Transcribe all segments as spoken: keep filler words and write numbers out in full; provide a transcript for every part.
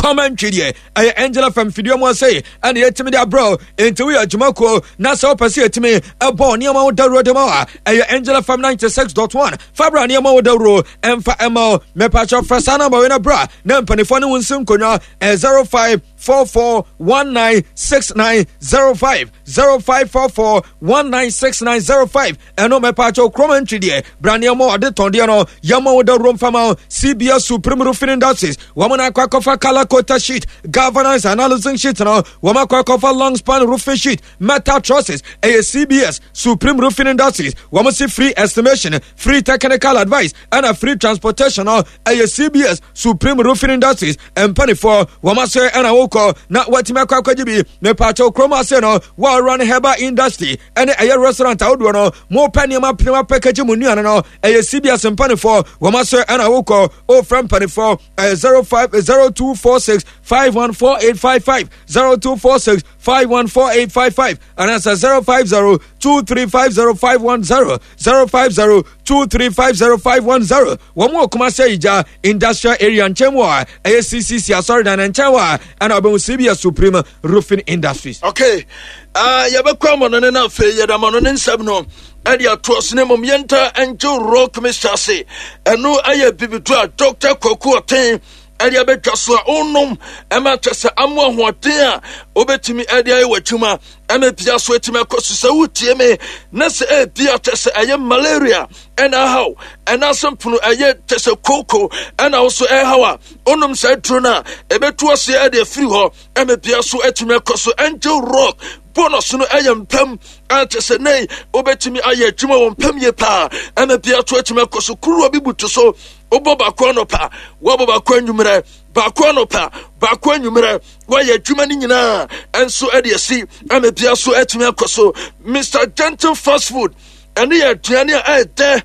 commentary there. I Angela from Fidiamo say, and yet me that bro, into we are Jumako, Nasa Pasi to me, a born near Mount Rodema, and Angela from ninety-six point one, Fabra near Mount Ro, and for Emo, Mepacho Frasana Marina Bra, Nampani Fonu Sunkuna, and zero five four four one nine six nine zero five zero five four four one nine six nine zero five, and no Mepacho commentary there, Braniamo de Tondiano, Yamo the Room Fama, C B S Supreme Roofing Industries, Wamana Kwakofa Kala Kota Sheet, Governance Analyzing Sheet, no, Wamakofa Long Span Roofing Sheet, Metal Trusses, A C B S Supreme Roofing Industries, Wamasi free estimation, free technical advice, and a free transportation, no, A C B S Supreme Roofing Industries, and Penny for Wamase and Awoko, not what Timaka Kajibi, Mepacho Chroma Seno, War Run Heba Industry, and a restaurant outdoor, more penny map, package Muniano, A C B S and Penny for Wamase and Awoko, or from Penny for zero five zero two four six five one four eight five five zero two four six five one four eight five five, and that's a zero five zero two three five zero five one zero zero five zero two three five zero five one zero. One more Kumaseja industrial area and Chemwa, A C C C, sorry, and Chewa, and Abu Sibia Supreme Roofing Industries. Okay, uh, Yabakwam and enough, Yadaman and Sabno. Adia trust name of Yenta and Joe Rock Mister C. And no Aya Bibitra, Doctor Coco Tain, Adia Betasua, Onum, Emma Tessa Amwa Watea, Obetimi Adia Wachuma, Emma Pia Swetima Cosuti, Nessa Pia Tessa, I am malaria, and a how, and now some Punu Ayet Tessa Coco, and also a hawa, Onum said Truna, Ebetuasi Adia Friho, Emma Pia Swetima Cosu, and Joe Rock. Bonus no ayam pem ante se nei obetimi aye adwuma won pem ye pa ama bia to atimi akoso kuru obi butu so oboba ko no pa woboba ko anwumere ba ko no pa ba ko anwumere wa ye adwuma ni nyina enso ade asi ama bia so atimi akoso Mister Gentle Fast Food ene ye aduane a ede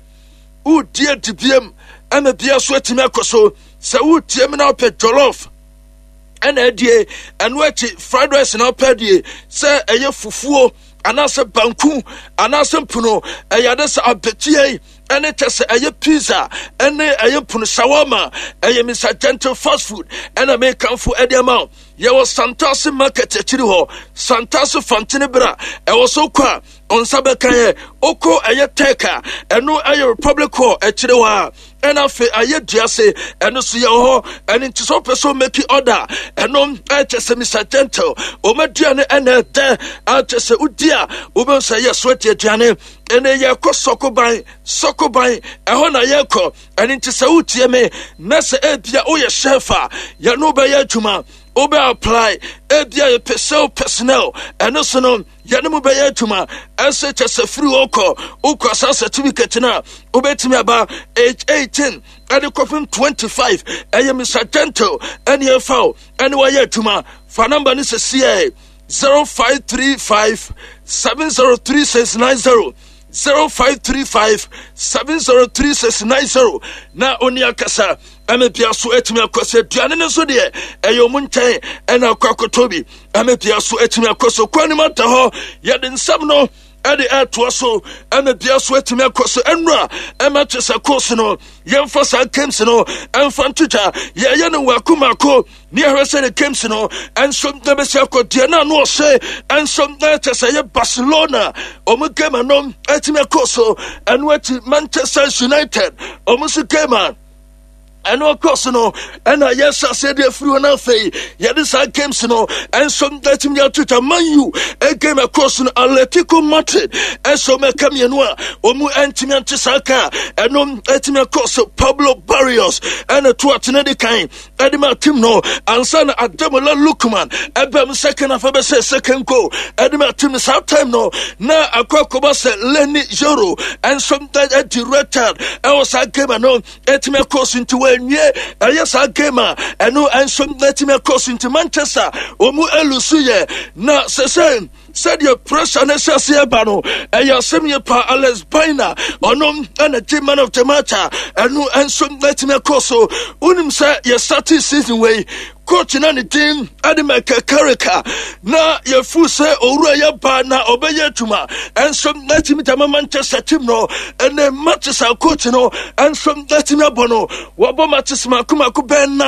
u die dibiem ama bia so atimi akoso se u tie me na pe jollof and edie and what fried rice and opedie say eye fufuo anase banku anase puno eye des apetie and it say eye pizza and eye puno shawarma eye Mister Gentle Fast Food and American food edie amount ye was Santos market achiri ho Santos Fontine bra e was so kwa on sabeka oko eye teka eno eye Republic ho achiri wa and afe aye diase eno so ye ho and it so person make order eno I just Mister Gentle o maduane ene de I just udia obo say yes sweat aduane ene ye ko sokoban sokoban eho na ye ko and it say utie me na se ebia o ye shefa ye no be ye adwuma obe apply ebia ye personnel personnel eno so no ye no be ye adwuma ese chese free oko oko asa certificate na obetimi aba age eighteen and the twenty-five eye Mister Gentle and ye foul and why ye adwuma for number ni se C A zero five three five seven zero three six nine zero zero five three five seven zero three six nine zero na oni akasa amepia so etimi akose duane ne so de eyo munten ena akwakotobi amepia so etimi akoso kwani mata ho ye de nsam no ade ato so amepia so etimi akoso enra ematesa koso no yemfa sa kems no emfantuta ye ye ne wakumako ni ahwese ne kems no ensom de be se akodia na no se ensom na tesa ye Barcelona omugema no etimi akoso enwati Manchester United omusukema and of course, no, and I yes, I said, if you are not fair, yet this I came to know, and some that me out to man you, and came across an Atletico Madrid, and so me come in one, or more anti Saka, and no etime across Pablo Barrios, and a twat in any kind, and my team no, and son Ademola Lukman, and Bam second of a second go, and my team is out time no, now a Kwakobasa Lenny Joro, and some that at the retard, I was I came and no, etime across into where. Ye, yes, I came and no, and some let me across into Manchester, or more elusuye. Now, say, said your pressure necessary bano, and your semi pa Alex Bina, or no, and a team man of the matter, and no, and some let me across. So, unim say, your starting season way. Coaching anything, Adimaka Karika. Na your fool say, Ora ba na obey tuma, and some let him to Manchester team no, and then matches are coaching no, and some let him abono, Wabo matches Makumaku Ben.